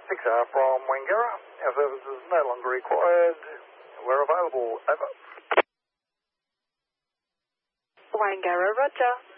6R from Wangara. Our service is no longer required. We're available. Over. Wangara, roger.